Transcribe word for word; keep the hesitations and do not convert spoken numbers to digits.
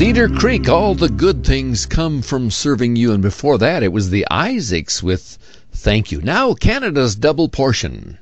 Cedar Creek, all the good things come from serving you. And before that, it was the Isaacs with Thank You. Now, Canada's double portion.